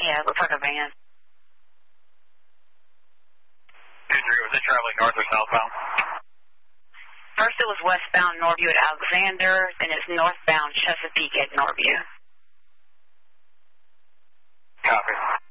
Yeah, it looks like a van. 2-3, was it traveling north or southbound? First it was westbound Norview at Alexander, then it's northbound Chesapeake at Norview. Copy.